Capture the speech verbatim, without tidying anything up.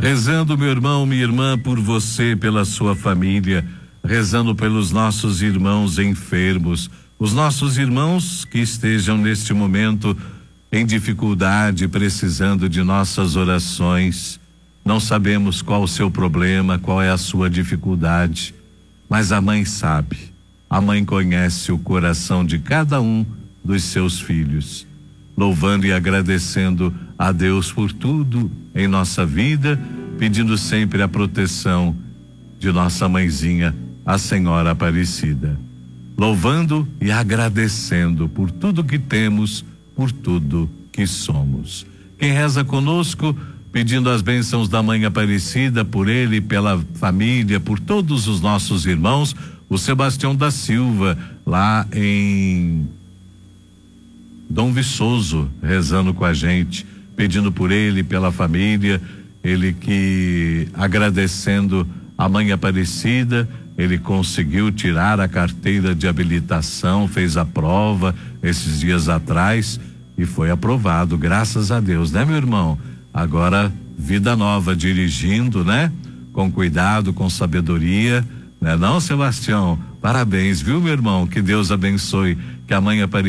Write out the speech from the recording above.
Rezando, meu irmão, minha irmã, por você, pela sua família, rezando pelos nossos irmãos enfermos, os nossos irmãos que estejam neste momento em dificuldade, precisando de nossas orações. Não sabemos qual o seu problema, qual é a sua dificuldade, mas a mãe sabe. A mãe conhece o coração de cada um dos seus filhos. Louvando e agradecendo a Deus por tudo em nossa vida, pedindo sempre a proteção de nossa mãezinha, a Senhora Aparecida. Louvando e agradecendo por tudo que temos, por tudo que somos. Quem reza conosco, pedindo as bênçãos da Mãe Aparecida, por ele, pela família, por todos os nossos irmãos, o Sebastião da Silva, lá em Dom Viçoso, rezando com a gente, pedindo por ele, pela família, ele que agradecendo a Mãe Aparecida, ele conseguiu tirar a carteira de habilitação, fez a prova esses dias atrás e foi aprovado, graças a Deus, né, meu irmão? Agora, vida nova, dirigindo, né? Com cuidado, com sabedoria, né? Não, Sebastião? Parabéns, viu, meu irmão? Que Deus abençoe, que a Mãe Aparecida